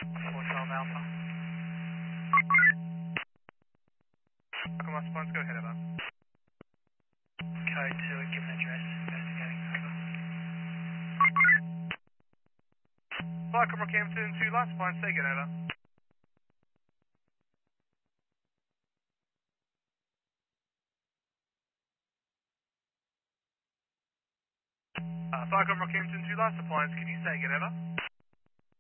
412 Alpha. Falcon Lost Appliance, go ahead, over. Code 2 at given address, investigating, over. Falcon Rockhampton to Last Appliance, say again, over. Falcon Rockhampton to Last Appliance, can you say again, over?